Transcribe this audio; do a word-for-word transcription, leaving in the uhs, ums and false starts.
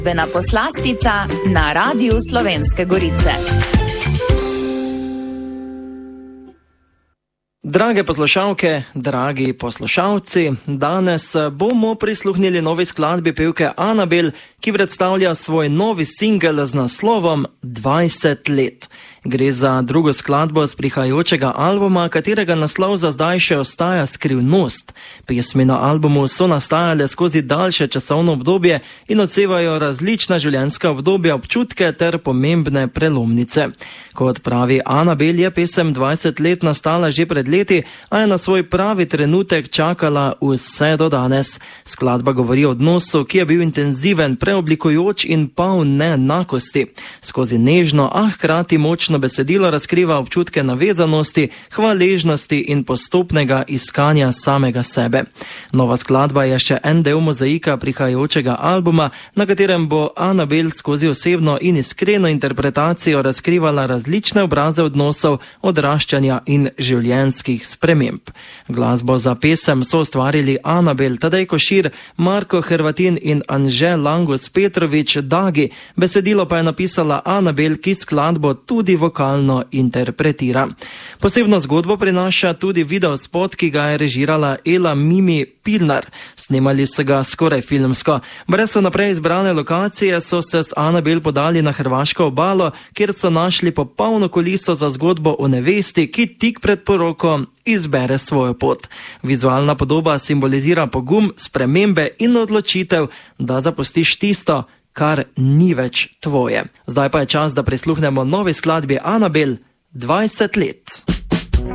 Vena poslastica na Radiu Slovenske Gorice. Drage poslušalke, dragi poslušalci, danes bomo prisluhnili novi skladbi pevke Anabel, ki predstavlja svoj novi singel z naslovom dvajset let. Gre za drugo skladbo z prihajajočega albuma, katerega naslov za zdaj še ostaja Skrivnost. Pesmi na albumu so nastajale skozi daljše časovno obdobje in odsevajo različna življenjska obdobja, občutke ter pomembne prelomnice. Kot pravi Anabel, je pesem dvajset let nastala že pred leti, a je na svoj pravi trenutek čakala vse do danes. Skladba govori o odnosu, ki je bil intenziven, preoblikujoč in poln neenakosti. Skozi nežno, a hkrati močno besedilo razkriva občutke navezanosti, hvaležnosti in postopnega iskanja samega sebe. Nova skladba je še en del mozaika prihajajočega albuma, na katerem bo Anabel skozi osebno in iskreno interpretacijo razkrivala različne obraze odnosov, odraščanja in življenjskih sprememb. Glasbo za pesem so ustvarili Anabel, Tadej Košir, Marko Hrvatin in Anže Langus Petrovič Dagi. Besedilo pa je napisala Anabel, ki skladbo tudi vokalno interpretira. Posebno zgodbo prinaša tudi videospot, ki ga je režirala Ela Mimi Pilnar. Snemali so ga skoraj filmsko. Brez vnaprej izbrane lokacije so se s Anabel podali na hrvaško obalo, kjer so našli popolno kuliso za zgodbo o nevesti, ki tik pred poroko izbere svojo pot. Vizualna podoba simbolizira pogum, spremembe in odločitev, da zapustiš tisto, kar ni več tvoje. Zdaj pa je čas, da prisluhnemo novi skladbi Anabel dvajset let.